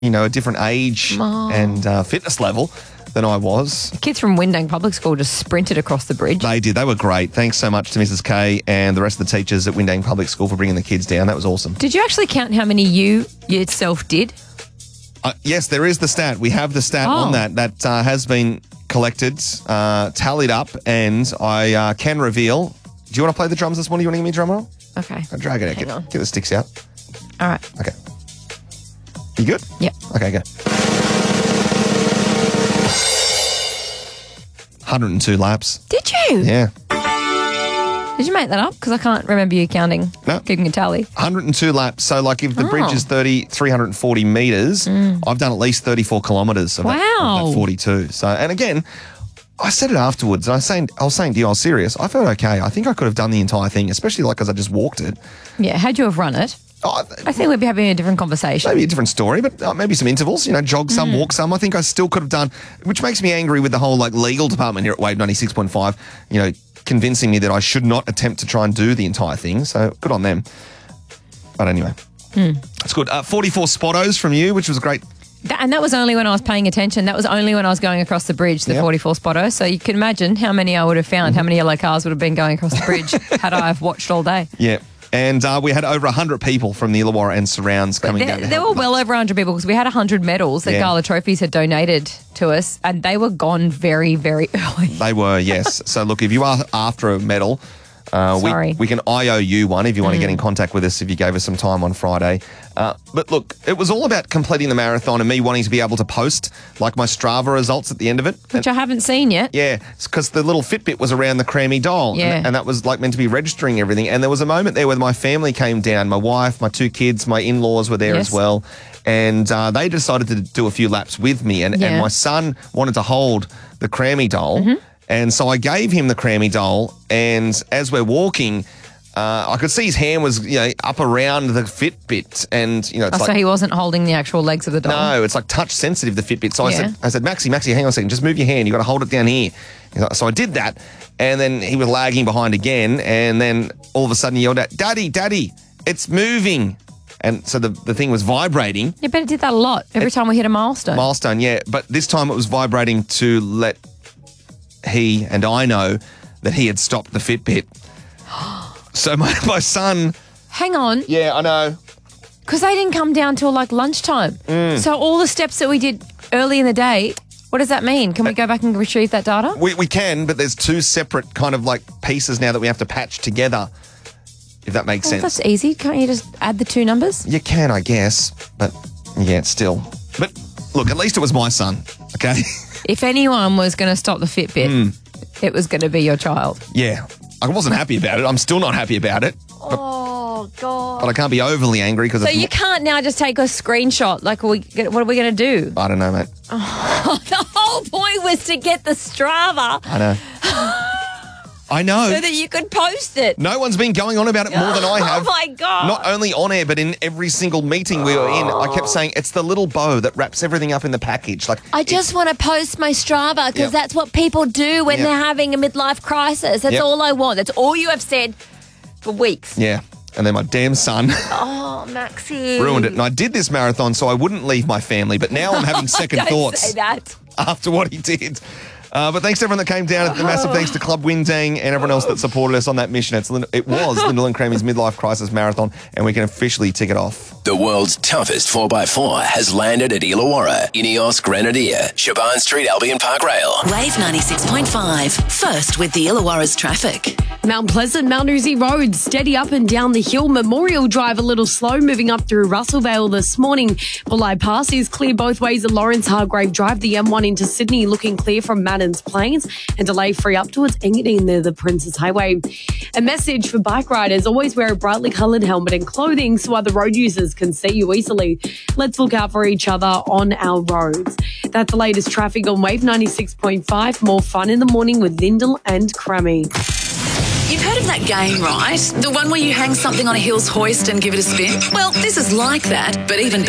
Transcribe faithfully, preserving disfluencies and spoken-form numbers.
you know, a different age Oh. and uh, fitness level than I was. Kids from Windang Public School just sprinted across the bridge. They did. They were great. Thanks so much to Missus K and the rest of the teachers at Windang Public School for bringing the kids down. That was awesome. Did you actually count how many you yourself did? Uh, yes, there is the stat. We have the stat Oh. on that. That uh, has been collected, uh, tallied up, and I uh, can reveal. Do you want to play the drums this morning? You want to give me a drum roll? Okay. I'll drag it out. Hang Get, on. get the sticks out. All right. Okay. You good? Yep. Okay, go. one hundred two laps. Did you? Yeah. Did you make that up? Because I can't remember you counting, No. keeping a tally. one hundred two laps. So, like, if the Oh. bridge is thirty, three hundred forty metres, I've done at least thirty-four kilometres of, that- of Wow. that forty-two. So, and again, I said it afterwards, and I was saying, I was saying to you, I was serious. I felt okay. I think I could have done the entire thing, especially like because I just walked it. Yeah, had you have run it, Oh, I think we'd be having a different conversation. maybe a different story, but uh, maybe some intervals, you know, jog some, walk some. I think I still could have done, which makes me angry with the whole like legal department here at Wave ninety-six point five, you know, convincing me that I should not attempt to try and do the entire thing. So good on them. But anyway, it's good. Uh, forty-four spottos from you, which was great. That, and that was only when I was paying attention. That was only when I was going across the bridge, the Yep. forty-four spotto. So you can imagine how many I would have found, how many yellow cars would have been going across the bridge had I have watched all day. Yeah. And uh, we had over one hundred people from the Illawarra and surrounds coming There, down. to there help were well us. over one hundred people because we had one hundred medals that Yeah. Gala Trophies had donated to us, and they were gone very, very early. They were, yes. So, look, if you are after a medal, uh, Sorry. we, we can I O U one if you want to get in contact with us if you gave us some time on Friday. Uh, but look, it was all about completing the marathon and me wanting to be able to post like my Strava results at the end of it. Which I haven't seen yet. Yeah, because the little Fitbit was around the Crammy doll. Yeah. And, and that was like meant to be registering everything. And there was a moment there where my family came down, my wife, my two kids, my in-laws were there Yes. as well. And uh, they decided to do a few laps with me. And, Yeah. and my son wanted to hold the Crammy doll. Mm-hmm. And so I gave him the Crammy doll. And as we're walking, uh, I could see his hand was, you know, up around the Fitbit. And, you know, it's Oh, like... so he wasn't holding the actual legs of the doll. No, it's like touch sensitive, the Fitbit. So I Yeah. said, I said, Maxie, Maxie, hang on a second, just move your hand. You got to hold it down here. He's like- So I did that, and then he was lagging behind again, and then all of a sudden he yelled out, "Daddy, Daddy, it's moving!" And so the the thing was vibrating. Yeah, but it did that a lot every time we hit a milestone. Milestone, yeah. But this time it was vibrating to let he and I know that he had stopped the Fitbit. So my my son, Hang on, yeah, I know. because they didn't come down till like lunchtime. So all the steps that we did early in the day, what does that mean? Can we go back and retrieve that data? We, we can, but there's two separate kind of like pieces now that we have to patch together, if that makes Well, sense. that's easy. Can't you just add the two numbers? You can, I guess, but yeah, still. But look, at least it was my son, okay? If anyone was going to stop the Fitbit, it was going to be your child. Yeah, I wasn't happy about it. I'm still not happy about it, Oh, God. but I can't be overly angry because So you can't now just take a screenshot. Like, are we, what are we going to do? I don't know, mate. The whole point was to get the Strava I know. I know. so that you could post it. No one's been going on about it more than I have. Oh, my God. Not only on air, but in every single meeting we were in, I kept saying it's the little bow that wraps everything up in the package. Like I just want to post my Strava because Yep. that's what people do when Yep. they're having a midlife crisis. That's Yep. all I want. That's all you have said for weeks. yeah. And then my damn son Oh, Maxie. ruined it. And I did this marathon so I wouldn't leave my family, but now I'm having second Don't thoughts say that. after what he did. Uh, but thanks to everyone that came down. A massive thanks to Club Windang and everyone else that supported us on that mission. It's, Lin- it was Lyndall and Crammy's Midlife Crisis Marathon, and we can officially tick it off. The world's toughest four by four has landed at Illawarra, Ineos Grenadier, Shaban Street, Albion Park Rail. Wave ninety-six point five. First with the Illawarra's traffic. Mount Pleasant, Mount Uzi Road, steady up and down the hill. Memorial Drive a little slow, moving up through Russellvale this morning. Bulli Pass is clear both ways at Lawrence Hargrave Drive. The M one into Sydney looking clear from Maddens Plains and delay free up towards Engadine near the Princess Highway. A message for bike riders, always wear a brightly coloured helmet and clothing so other road users can see you easily. Let's look out for each other on our roads. That's the latest traffic on Wave ninety-six point five. More fun in the morning with Lyndall and Crammy. You've heard of that game, right? The one where you hang something on a hill's hoist and give it a spin? Well, this is like that, but even better.